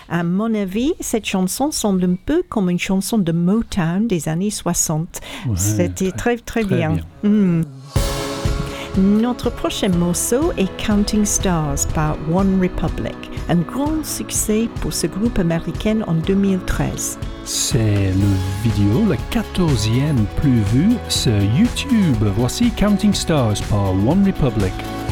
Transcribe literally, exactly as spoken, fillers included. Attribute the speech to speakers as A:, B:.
A: À mon avis, cette chanson semble un peu comme une chanson de Motown des années soixante.
B: Ouais,
A: C'était très, très, très bien.
B: bien.
A: Mm. Notre prochain morceau est Counting Stars par One Republic, un grand succès pour ce groupe américain en deux mille treize.
B: C'est le vidéo, le quatorzième plus vu sur YouTube. Voici Counting Stars par One Republic.